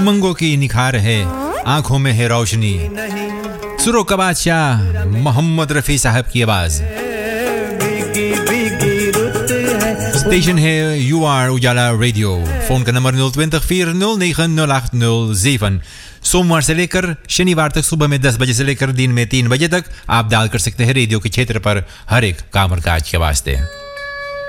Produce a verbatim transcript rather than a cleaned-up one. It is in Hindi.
उमंगों की निखार है, आंखों में है रोशनी। सुरों का बादशाह मोहम्मद रफ़ी साहब की आवाज। स्टेशन है you are Ujala radio. Phone का number nul twintig vier nul negen nul acht nul zeven। सोमवार से लेकर शनिवार तक सुबह में दस बजे से लेकर दिन में तीन बजे तक आप डायल कर सकते हैं रेडियो के क्षेत्र पर हर एक काम और काज के वास्ते।